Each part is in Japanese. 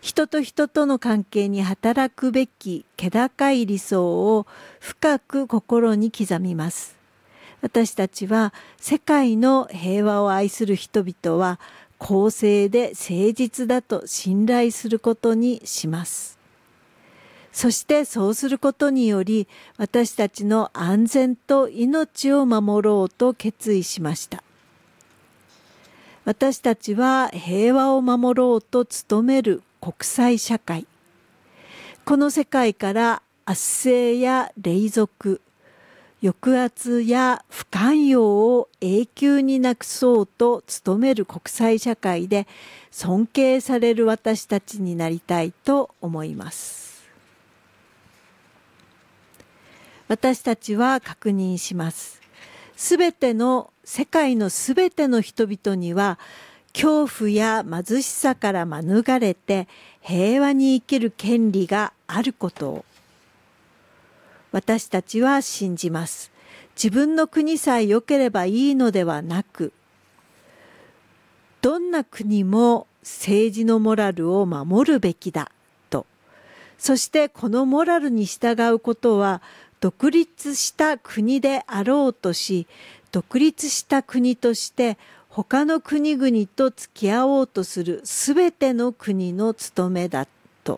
人と人との関係に働くべき気高い理想を深く心に刻みます。私たちは世界の平和を愛する人々は公正で誠実だと信頼することにします。そしてそうすることにより私たちの安全と命を守ろうと決意しました。私たちは平和を守ろうと努める国際社会。この世界から圧政や隷属、抑圧や不寛容を永久になくそうと努める国際社会で尊敬される私たちになりたいと思います。私たちは確認します。世界のすべての人々には恐怖や貧しさから免れて平和に生きる権利があることを私たちは信じます。自分の国さえ良ければいいのではなく、どんな国も政治のモラルを守るべきだと。そしてこのモラルに従うことは独立した国であろうとし、独立した国として他の国々と付き合おうとするすべての国の務めだと。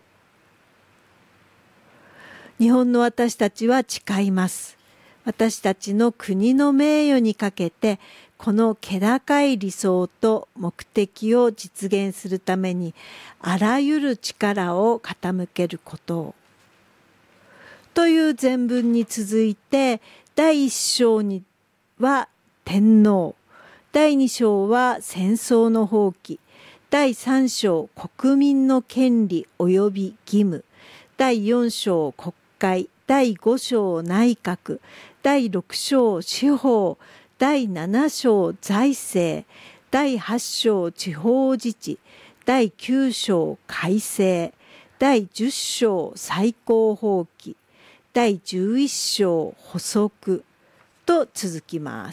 日本の私たちは誓います。私たちの国の名誉にかけて、この気高い理想と目的を実現するために、あらゆる力を傾けることを。という前文に続いて、第一章には天皇、第二章は戦争の放棄、第三章国民の権利及び義務、第四章国会、第五章内閣、第六章司法、第七章財政、第八章地方自治、第九章改正、第十章最高法規、第11章補足と続きます。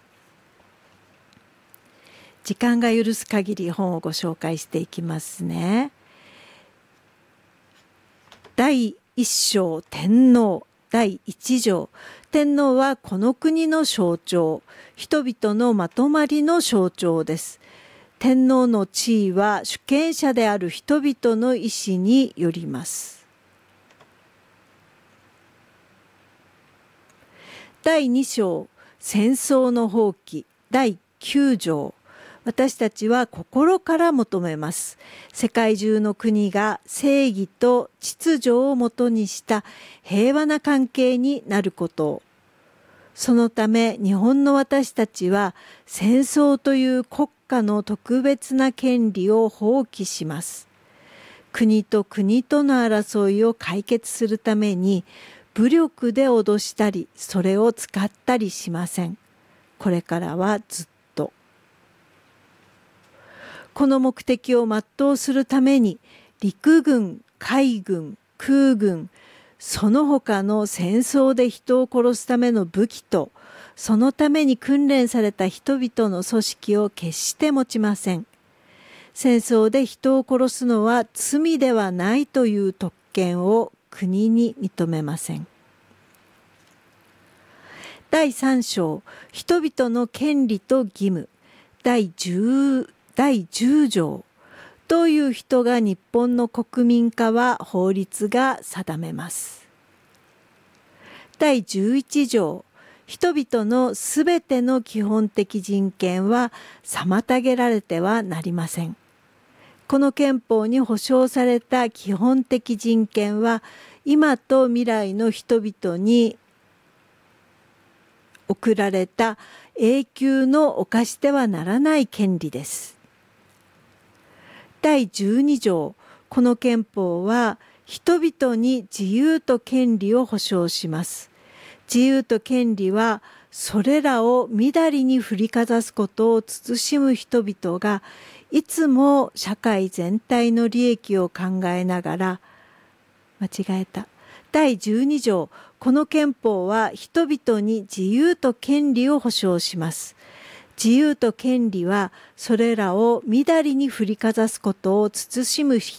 時間が許す限り本をご紹介していきますね。第一章天皇、第一条。天皇はこの国の象徴、人々のまとまりの象徴です。天皇の地位は主権者である人々の意思によります。第2章戦争の放棄、第9条。私たちは心から求めます。世界中の国が正義と秩序をもとにした平和な関係になることを。そのため日本の私たちは戦争という国家の特別な権利を放棄します。国と国との争いを解決するために武力で脅したり、それを使ったりしません。これからはずっと。この目的を全うするために陸軍、海軍、空軍、その他の戦争で人を殺すための武器と、そのために訓練された人々の組織を決して持ちません。戦争で人を殺すのは罪ではないという特権を国に認めません。第3章、人々の権利と義務、第10条。どういう人が日本の国民かは法律が定めます。第11条。人々のすべての基本的人権は妨げられてはなりません。この憲法に保障された基本的人権は今と未来の人々に贈られた永久の侵してはならない権利です。第12条。この憲法は人々に自由と権利を保障します。自由と権利はそれらをみだりに振りかざすことを慎む人々がいつも社会全体の利益を考えながら、第12条。この憲法は人々に自由と権利を保障します。自由と権利はそれらをみだりに振りかざすことを慎む人